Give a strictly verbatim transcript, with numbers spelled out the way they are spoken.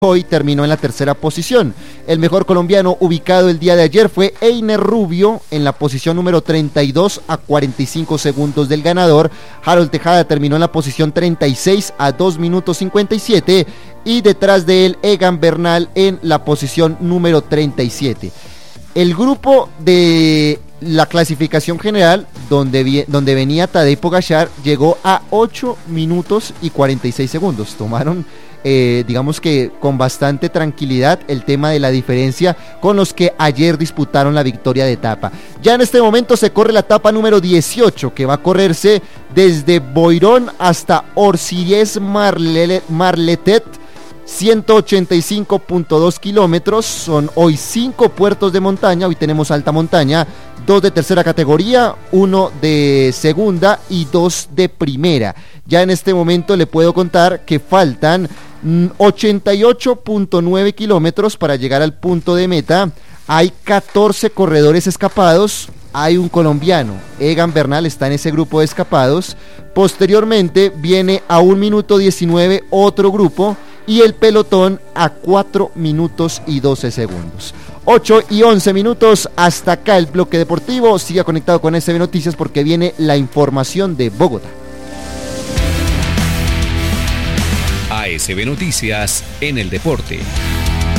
Hoy terminó en la tercera posición. El mejor colombiano ubicado el día de ayer fue Einer Rubio en la posición número treinta y dos a cuarenta y cinco segundos del ganador. Harold Tejada terminó en la posición treinta y seis a dos minutos cincuenta y siete y detrás de él Egan Bernal en la posición número treinta y siete. El grupo de la clasificación general donde, vi, donde venía Tadej Pogačar llegó a ocho minutos y cuarenta y seis segundos. Tomaron Eh, digamos que con bastante tranquilidad el tema de la diferencia con los que ayer disputaron la victoria de etapa. Ya en este momento se corre la etapa número dieciocho, que va a correrse desde Boirón hasta Orsières Marletet, ciento ochenta y cinco punto dos kilómetros. Son hoy cinco puertos de montaña. Hoy tenemos alta montaña, dos de tercera categoría, uno de segunda y dos de primera. Ya en este momento le puedo contar que faltan ochenta y ocho punto nueve kilómetros para llegar al punto de meta. Hay catorce corredores escapados. Hay un colombiano, Egan Bernal, está en ese grupo de escapados. Posteriormente viene a un minuto diecinueve otro grupo y el pelotón a cuatro minutos y doce segundos. ocho y once minutos, hasta acá el bloque deportivo. Siga conectado con S B Noticias porque viene la información de Bogotá. A S B Noticias en el deporte.